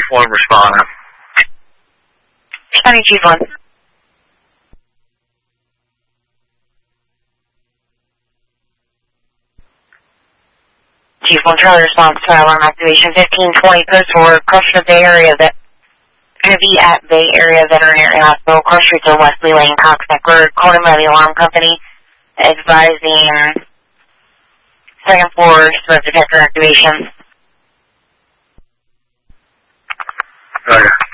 1 responding. Responding Chief 1. Chief 1 Charlie response to alarm activation 1520 post for Crusher Bay Area that going to be at Bay Area Veterinary Hospital, cross streets of Wesley Lane, Cox Neck Road, called in by the alarm company, advising second floor smoke detector activation. Okay.